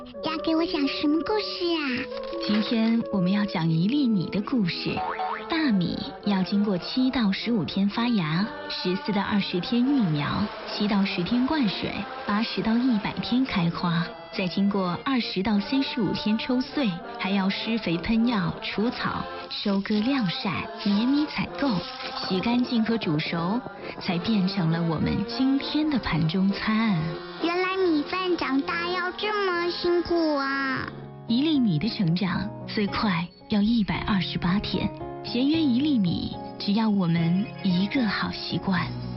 要给我讲什么故事啊？ 今天我们要讲1粒米的故事。大米要经过7到15天发芽，14到20天育苗，7到10天灌水，80到100天开花，再经过20到35天抽穗，还要施肥喷药、除草、收割晾晒、碾米采购、洗干净和煮熟，才变成了我们今天的盘中餐。 原来米饭长大要这么辛苦啊 ！1粒米的成长最快要128天，节约1粒米，只要我们一个好习惯。